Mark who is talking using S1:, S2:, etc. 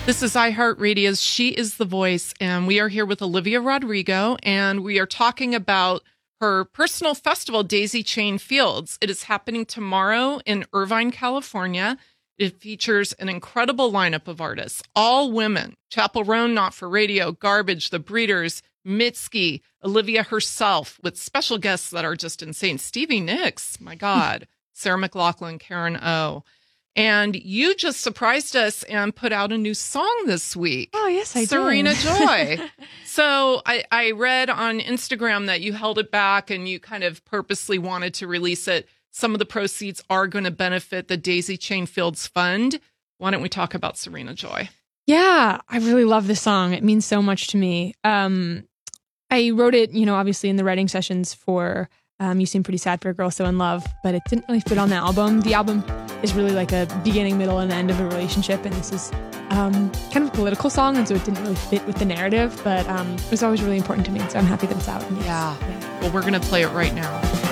S1: This is iHeartRadio's She is the Voice, and we are here with Olivia Rodrigo, and we are talking about her personal festival, Daisy Chain Fields. It is happening tomorrow in Irvine, California. It features an incredible lineup of artists, all women. Chappell Roan, Not for Radio, Garbage, The Breeders, Mitski, Olivia herself, with special guests that are just insane. Stevie Nicks, my God, Sarah McLachlan, Karen O. And you just surprised us and put out a new song this week.
S2: Oh, yes, I did.
S1: Serena Joy. So I read on Instagram that you held it back and you kind of purposely wanted to release it. Some of the proceeds are going to benefit the Daisy Chain Fields Fund. Why don't we talk about Serena Joy?
S2: Yeah, I really love this song. It means so much to me. I wrote it, obviously in the writing sessions for You Seem Pretty Sad for a Girl So in Love, but it didn't really fit on the album. The album is really like a beginning, middle, and end of a relationship, and this is kind of a political song, and so it didn't really fit with the narrative, but it was always really important to me, so I'm happy that it's out.
S1: Yeah. Well, we're going to play it right now.